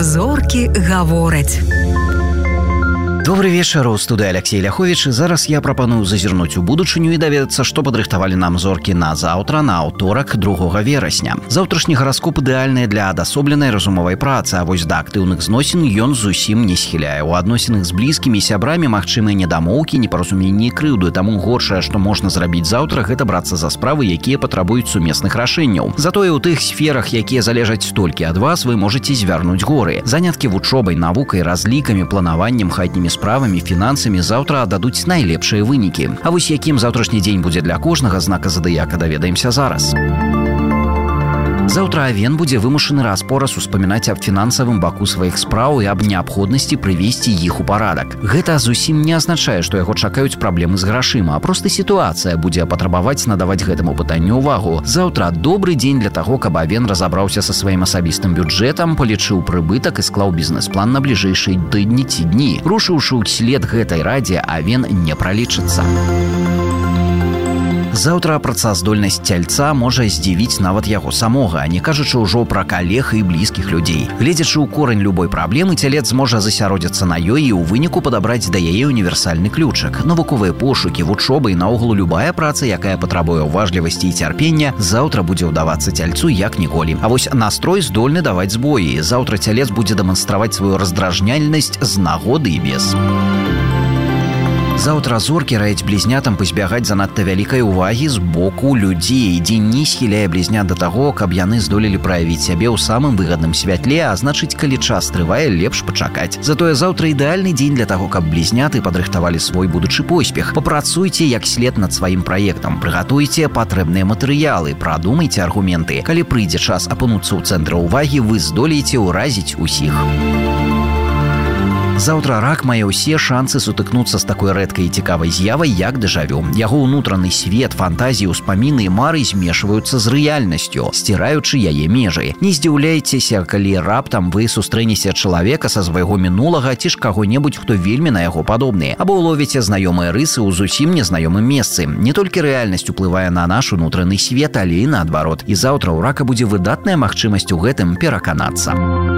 Зоркі гавораць. Добрый вечер, у студии Алексей Ляхович. Зараз я прапаную зазірнуць у будучыню і даведацца, што падрыхтавалі нам зоркі на заўтра, на аўторак, 2 верасня. Заўтрашні гараскоп ідэальны для адасобленай разумовай працы, а вось да актыўных зносін ён зусім не схіляе. У адносінах з блізкімі і сябрамі магчымыя недамоўкі, непаразуменні і крыўды, таму горшае, што можна зрабіць заўтра, гэта брацца за справы, якія патрабуюць сумесных рашэнняў. Затое ў тых сферах, якія залежаць толькі ад вас, вы можаце звярнуць горы. Заняткі вучобай, навукай, разлікамі, планаваннем, хатнімі справамі, фінансамі заўтра дадуць найлепшыя вынікі. А вось якім заўтрашні дзень будзе для кожнага знака задыяка, даведаемся зараз. Заўтра Авен будзе вымушаны раз-пораз успамінаць аб фінансавым баку сваіх спраў і аб неабходнасці прывесці іх у парадак. Гэта зусім не азначае, што яго чакаюць праблемы з грашыма, а проста сітуацыя будзе патрабаваць надаваць гэтаму пытанню ўвагу. Заўтра добры дзень для таго, каб Авен разабраўся са сваім асабістым бюджэтам, палічыў прыбытак і склаў бізнес-план на бліжэйшыя тыдні ці дні. Рушыўшы ўслед гэтай радзе, Авен не пралічыцца. Заўтра працаздольнасць цельца можа здзівіць нават яго самога, не кажучы ўжо пра калег і блізкіх людзей. Гледзячы ў корань любой праблемы, целец зможа засяродзіцца на ёй і ў выніку падабраць да яе універсальны ключык. Навуковыя пошукі, вучоба і наогул любая праца, якая патрабуе ўважлівасці і цярпення, заўтра будзе ўдавацца цельцу як ніколі. А вось настрой здольны даваць збоі. Заўтра целец будзе дэманстраваць сваю раздражняльнасць з нагоды і без. Заўтра зоркі раяць блізнятам пазбягаць занадта вялікай увагі з боку людзей. Дзень не схіляе блізнят да таго, каб яны здолелі праявіць сябе ў самым выгадным святле, а значыць, калі час трывае, лепш пачакаць. Затое заўтра ідэальны дзень для таго, каб блізняты падрыхтавалі свой будучы поспех. Папрацуйце як след над сваім праектам, прыгатуйце патрэбныя матэрыялы, прадумайце аргументы. Калі прыйдзе час апынуцца ў цэнтры ўвагі, вы здолееце ўразіць усіх. Заўтра рак мае ўсе шанцы сутыкнуцца з такой рэдкай і цікавай з'явай, як дэжавю. Яго ўнутраны свет, фантазіі, успаміны і мары змешваюцца з рэальнасцю, сціраючы яе межы. Не здзіўляйцеся, калі раптам вы сустрэнеце чалавека са свайго мінулага ці ж каго-небудзь, хто вельмі на яго падобны, або ўловіце знаёмыя рысы ў зусім незнаёмым месцы. Не толькі рэальнасць уплывае на наш унутраны свет, але і наадварот. І заўтра ў рака будзе выдатная магчымасць у гэтым пераканацца.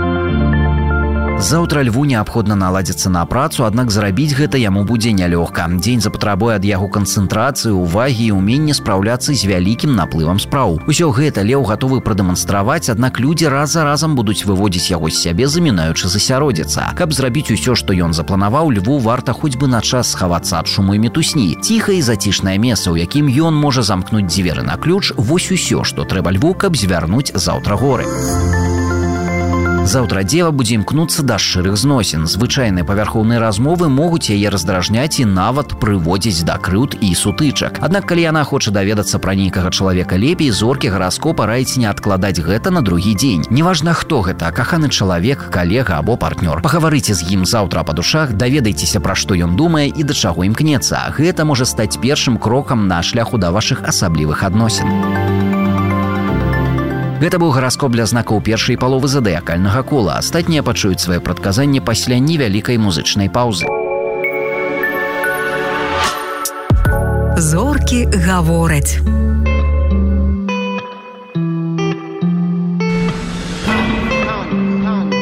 Заўтра льву неабходна наладзіцца на працу, аднак зрабіць гэта яму будзе нялёгка. Дзень запатрабуе ад яго канцэнтрацыі, увагі і ўмення спраўляцца з вялікім наплывам спраў. Усё гэта леў гатовы прадэманстраваць, аднак людзі раз за разам будуць выводзіць яго з сябе, замінаючы засяродзіцца. Каб зрабіць усё, што ён запланаваў, льву варта хоць бы на час схавацца ад шуму і мітусні. Ціхае і зацішнае месца, у якім ён можа замкнуць дзверы на ключ, вось усё, што трэба льву, каб звярнуць заўтра горы. Заўтра дзева будзе імкнуцца да шчырых зносін. Звычайныя павярхоўныя размовы могуць яе раздражняць і нават прыводзіць да крыўд і сутычак. Аднак, калі яна хоча даведацца пра нейкага чалавека лепей, зоркі гараскопа раяць не адкладаць гэта на другі дзень. Неважна, хто гэта, каханы чалавек, калега або партнёр. Пагаварыце з ім заўтра па душах, даведайцеся, пра што ён думае і да чаго імкнецца. Гэта можа стаць першым крокам на шляху да вашых асаблівых адносін. Гэта быў гараскоп для знакаў першай паловы задыякальнага кола. Астатнія пачуюць свае прадказанні пасля невялікай музычнай паўзы. Зоркі гавораць.